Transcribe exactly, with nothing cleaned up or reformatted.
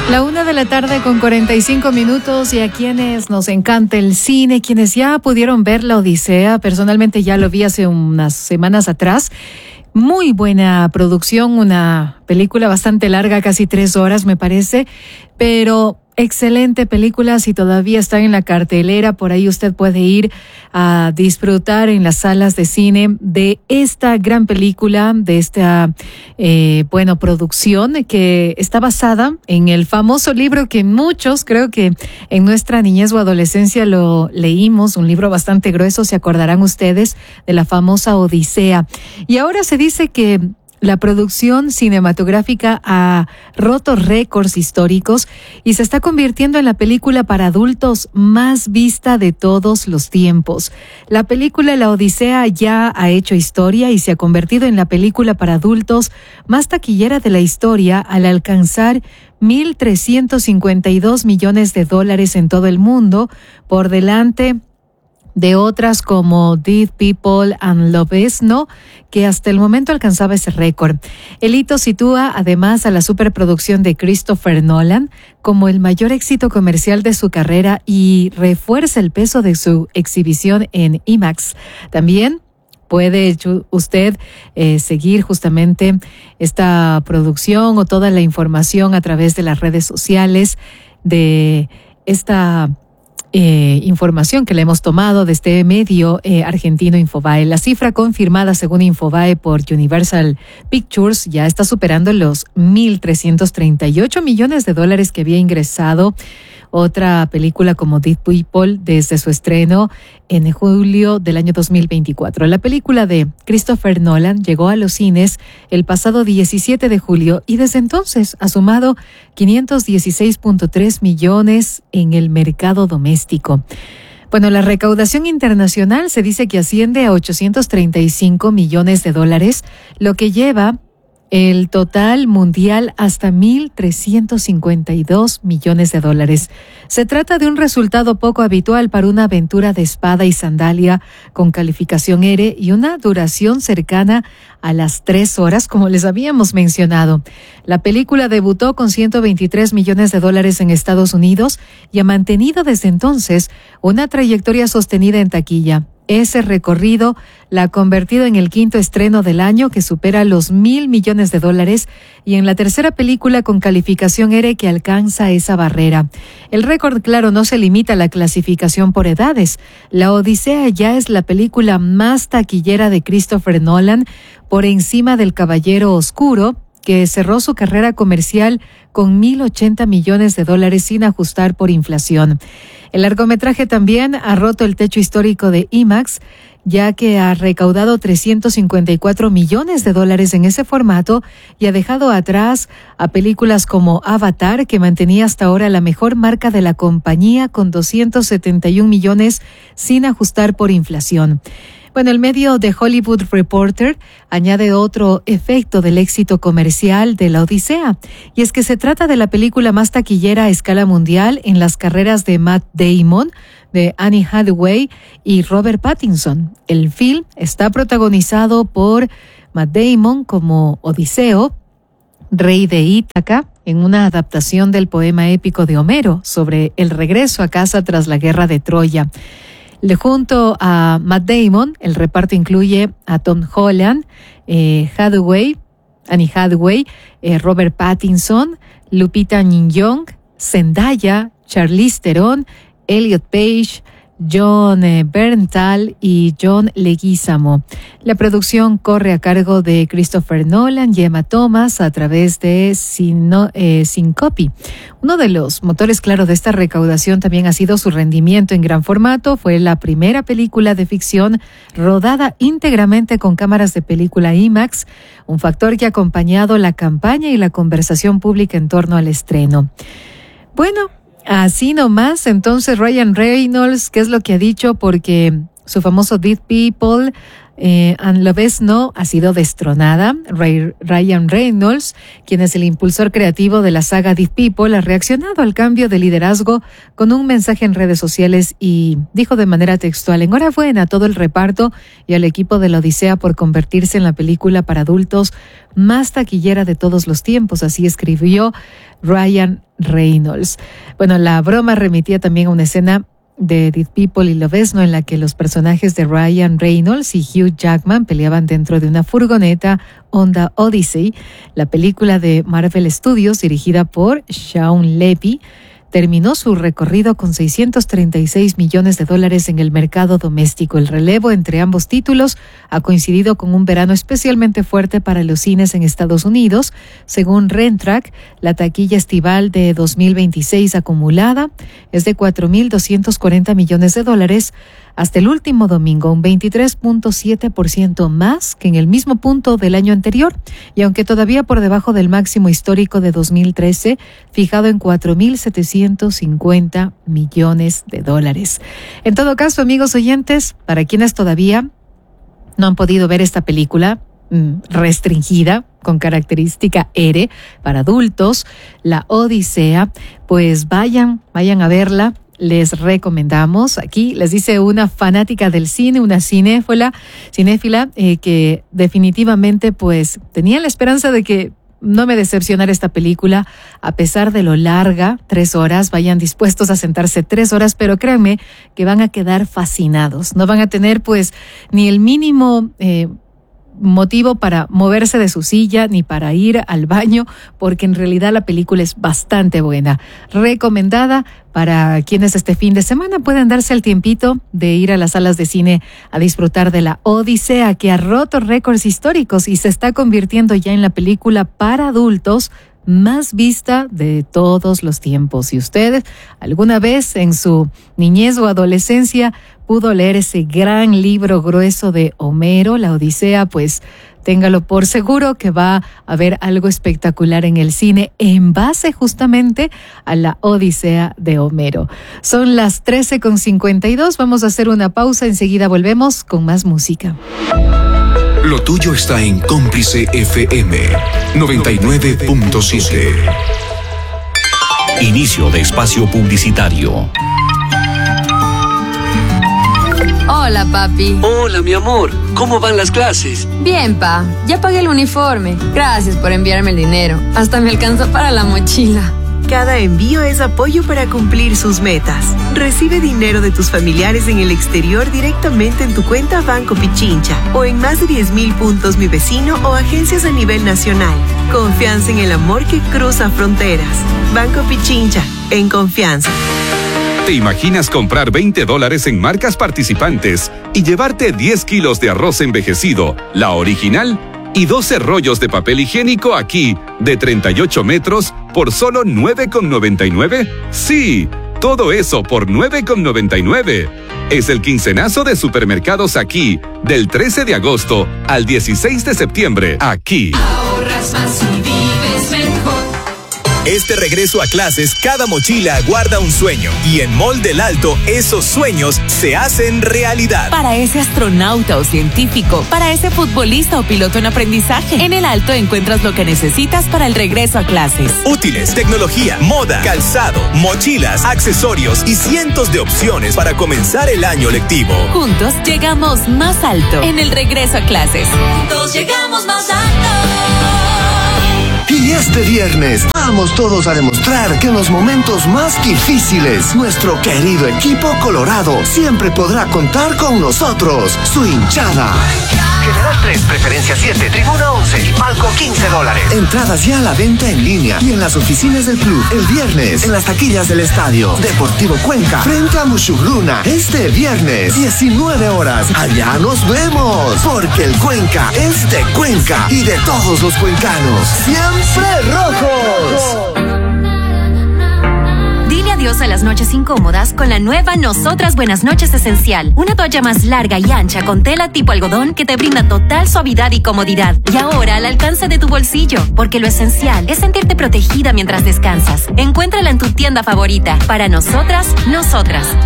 La una de la tarde con cuarenta y cinco minutos, y a quienes nos encanta el cine, quienes ya pudieron ver La Odisea, personalmente ya lo vi hace unas semanas atrás. Muy buena producción, una película bastante larga, casi tres horas me parece, pero excelente película. Si todavía está en la cartelera, por ahí usted puede ir a disfrutar en las salas de cine de esta gran película, de esta eh, bueno, producción que está basada en el famoso libro que muchos, creo que en nuestra niñez o adolescencia lo leímos, un libro bastante grueso, se acordarán ustedes de la famosa Odisea. Y ahora se dice que la producción cinematográfica ha roto récords históricos y se está convirtiendo en la película para adultos más vista de todos los tiempos. La película La Odisea ya ha hecho historia y se ha convertido en la película para adultos más taquillera de la historia al alcanzar mil trescientos cincuenta y dos millones de dólares en todo el mundo, por delante de otras como Dead People and Lobezno, que hasta el momento alcanzaba ese récord. El hito sitúa además a la superproducción de Christopher Nolan como el mayor éxito comercial de su carrera y refuerza el peso de su exhibición en IMAX. También puede usted eh, seguir justamente esta producción o toda la información a través de las redes sociales de esta Eh, información que le hemos tomado de este medio eh, argentino Infobae. La cifra confirmada según Infobae por Universal Pictures ya está superando los mil trescientos treinta y ocho millones de dólares que había ingresado otra película como Dead People desde su estreno en julio del año dos mil veinticuatro. La película de Christopher Nolan llegó a los cines el pasado diecisiete de julio y desde entonces ha sumado quinientos dieciséis punto tres millones en el mercado doméstico. Bueno, la recaudación internacional se dice que asciende a ochocientos treinta y cinco millones de dólares, lo que lleva el total mundial hasta mil trescientos cincuenta y dos millones de dólares. Se trata de un resultado poco habitual para una aventura de espada y sandalia con calificación R y una duración cercana a las tres horas, como les habíamos mencionado. La película debutó con ciento veintitrés millones de dólares en Estados Unidos y ha mantenido desde entonces una trayectoria sostenida en taquilla. Ese recorrido la ha convertido en el quinto estreno del año que supera los mil millones de dólares y en la tercera película con calificación R que alcanza esa barrera. El récord, claro, no se limita a la clasificación por edades. La Odisea ya es la película más taquillera de Christopher Nolan, por encima del Caballero Oscuro, que cerró su carrera comercial con mil ochenta millones de dólares sin ajustar por inflación. El largometraje también ha roto el techo histórico de IMAX, ya que ha recaudado trescientos cincuenta y cuatro millones de dólares en ese formato y ha dejado atrás a películas como Avatar, que mantenía hasta ahora la mejor marca de la compañía con doscientos setenta y un millones sin ajustar por inflación. Bueno, el medio The Hollywood Reporter añade otro efecto del éxito comercial de La Odisea, y es que se trata de la película más taquillera a escala mundial en las carreras de Matt Damon, de Anne Hathaway y Robert Pattinson. El film está protagonizado por Matt Damon como Odiseo, rey de Ítaca, en una adaptación del poema épico de Homero sobre el regreso a casa tras la guerra de Troya. Junto a Matt Damon, el reparto incluye a Tom Holland, eh, Hathaway, Annie Hathaway, eh, Robert Pattinson, Lupita Nyong'o, Zendaya, Charlize Theron, Elliot Page, John eh, Bernthal y John Leguizamo. La producción corre a cargo de Christopher Nolan y Emma Thomas a través de Sino, eh, Syncope. Uno de los motores, claro, de esta recaudación también ha sido su rendimiento en gran formato. Fue la primera película de ficción rodada íntegramente con cámaras de película IMAX, un factor que ha acompañado la campaña y la conversación pública en torno al estreno. Bueno, así nomás, entonces Ryan Reynolds, ¿qué es lo que ha dicho? Porque su famoso Dead People Eh, Anne Lobezno ha sido destronada. Ray, Ryan Reynolds, quien es el impulsor creativo de la saga Dead People, ha reaccionado al cambio de liderazgo con un mensaje en redes sociales y dijo de manera textual: enhorabuena a todo el reparto y al equipo de la Odisea por convertirse en la película para adultos más taquillera de todos los tiempos. Así escribió Ryan Reynolds. Bueno, la broma remitía también a una escena de Dead People y Lobezno en la que los personajes de Ryan Reynolds y Hugh Jackman peleaban dentro de una furgoneta Honda Odyssey. La película de Marvel Studios, dirigida por Shawn Levy, terminó su recorrido con seiscientos treinta y seis millones de dólares en el mercado doméstico. El relevo entre ambos títulos ha coincidido con un verano especialmente fuerte para los cines en Estados Unidos. Según Rentrack, la taquilla estival de dos mil veintiséis acumulada es de cuatro mil doscientos cuarenta millones de dólares hasta el último domingo, un veintitrés punto siete por ciento más que en el mismo punto del año anterior, y aunque todavía por debajo del máximo histórico de dos mil trece, fijado en cuatro mil setecientos cincuenta millones de dólares. En todo caso, amigos oyentes, para quienes todavía no han podido ver esta película mmm, restringida, con característica R para adultos, La Odisea, pues vayan, vayan a verla. Les recomendamos. Aquí les dice una fanática del cine, una cinéfila, cinéfila eh, que definitivamente pues tenía la esperanza de que no me decepcionara esta película, a pesar de lo larga, tres horas. Vayan dispuestos a sentarse tres horas, pero créanme que van a quedar fascinados. No van a tener pues ni el mínimo eh, motivo para moverse de su silla ni para ir al baño, porque en realidad la película es bastante buena. Recomendada para quienes este fin de semana pueden darse el tiempito de ir a las salas de cine a disfrutar de La Odisea, que ha roto récords históricos y se está convirtiendo ya en la película para adultos más vista de todos los tiempos. Si usted alguna vez en su niñez o adolescencia pudo leer ese gran libro grueso de Homero, La Odisea, pues téngalo por seguro que va a haber algo espectacular en el cine en base justamente a La Odisea de Homero. Son las trece con cincuenta y dos. Vamos a hacer una pausa. Enseguida volvemos con más música. Lo tuyo está en Cómplice F M noventa y nueve punto siete. Inicio de espacio publicitario. Hola, papi. Hola, mi amor. ¿Cómo van las clases? Bien, pa. Ya pagué el uniforme. Gracias por enviarme el dinero. Hasta me alcanzó para la mochila. Cada envío es apoyo para cumplir sus metas. Recibe dinero de tus familiares en el exterior directamente en tu cuenta Banco Pichincha o en más de diez mil puntos Mi Vecino o agencias a nivel nacional. Confianza en el amor que cruza fronteras. Banco Pichincha, en confianza. ¿Te imaginas comprar veinte dólares en marcas participantes y llevarte diez kilos de arroz envejecido, la original, y doce rollos de papel higiénico aquí, de treinta y ocho metros, por solo nueve con noventa y nueve? Sí, todo eso por nueve con noventa y nueve. Es el quincenazo de Supermercados Aquí, del trece de agosto al dieciséis de septiembre, aquí. Ahorras más y vives mejor. Este regreso a clases, cada mochila guarda un sueño. Y en Mall del Alto, esos sueños se hacen realidad. Para ese astronauta o científico, para ese futbolista o piloto en aprendizaje, en el Alto encuentras lo que necesitas para el regreso a clases. Útiles, tecnología, moda, calzado, mochilas, accesorios y cientos de opciones para comenzar el año lectivo. Juntos llegamos más alto en el regreso a clases. Juntos llegamos más alto. Y este viernes vamos todos a demostrar que en los momentos más difíciles, nuestro querido equipo colorado siempre podrá contar con nosotros, su hinchada. General tres, preferencia siete, tribuna once, palco quince dólares. Entradas ya a la venta en línea y en las oficinas del club. El viernes, en las taquillas del estadio Deportivo Cuenca, frente a Mushugruna. Este viernes, diecinueve horas. Allá nos vemos, porque el Cuenca es de Cuenca y de todos los cuencanos. ¡Siempre rojos! Dile adiós a las noches incómodas con la nueva Nosotras Buenas Noches Esencial. Una toalla más larga y ancha con tela tipo algodón que te brinda total suavidad y comodidad. Y ahora al alcance de tu bolsillo, porque lo esencial es sentirte protegida mientras descansas. Encuéntrala en tu tienda favorita. Para nosotras, nosotras.